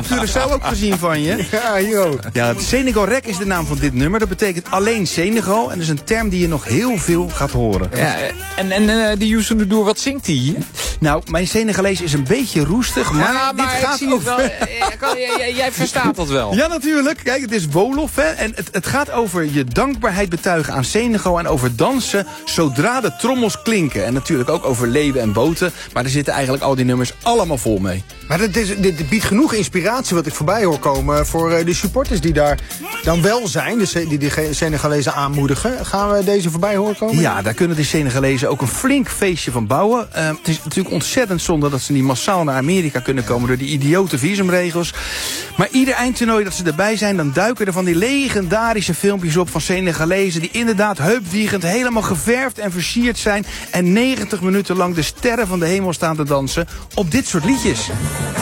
Curaçao ook gezien van je. Ja, joh. Ja, Senegal Rek is de naam van dit nummer. Dat betekent alleen Senegal. En dat is een term die je nog heel veel gaat horen. Ja, en die Youssou N'Dour, wat zingt hij? Nou, mijn Senegalees is een beetje roestig, maar, Ja, maar dit gaat over... Jij verstaat dat wel. Ja, natuurlijk. Kijk, het is Wolof, hè. En het gaat over je dankbaarheid betuigen aan Senegal en over dansen zodra de trommels klinken. En natuurlijk ook over leeuwen en boten. Maar er zitten eigenlijk al die nummers allemaal vol mee. Maar dit biedt genoeg inspiratie wat ik voorbij hoor komen voor de supporters die daar dan wel zijn. Dus die Senegalezen aanmoedigen. Gaan we deze voorbij horen komen? Ja, daar kunnen de Senegalezen ook een flink feestje van bouwen. Het is natuurlijk ontzettend zonde dat ze niet massaal naar Amerika kunnen komen door die idiote visumregels. Maar ieder eindtoernooi dat ze erbij zijn, dan duiken er van die legendarische filmpjes op van Senegalezen die inderdaad heupwiegend helemaal geverfd en versierd zijn en 90 minuten lang de sterren van de hemel staan te dansen op dit soort liedjes.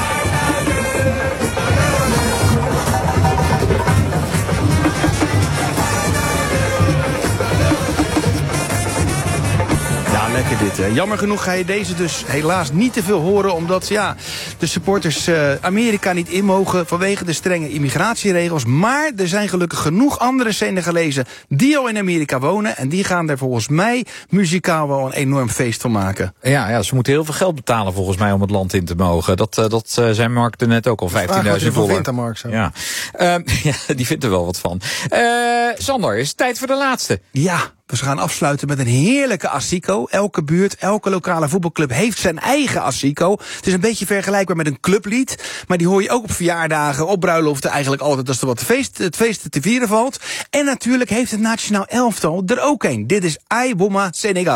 Lekker dit, hè. Jammer genoeg ga je deze dus helaas niet te veel horen, omdat de supporters Amerika niet in mogen vanwege de strenge immigratieregels. Maar er zijn gelukkig genoeg andere Senegalezen die al in Amerika wonen en die gaan er volgens mij muzikaal wel een enorm feest van maken. Ja, ze moeten heel veel geld betalen volgens mij om het land in te mogen. Dat zei Mark er net ook al, $15.000. Ja. Die vindt er wel wat van. Sander, is het tijd voor de laatste? Ja. Dus we gaan afsluiten met een heerlijke Asico. Elke buurt, elke lokale voetbalclub heeft zijn eigen Asico. Het is een beetje vergelijkbaar met een clublied. Maar die hoor je ook op verjaardagen, op bruiloften eigenlijk altijd als er wat het feest te vieren valt. En natuurlijk heeft het nationaal elftal er ook een. Dit is Ai Boma Senegal.